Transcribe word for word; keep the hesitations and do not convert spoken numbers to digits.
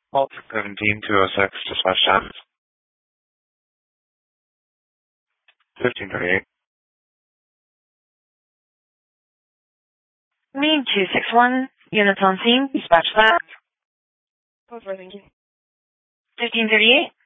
Alt seventeen two oh six, dispatch status. fifteen thirty-eight. Mean two six one, units on scene, dispatch that. Over, thank you. fifteen thirty-eight.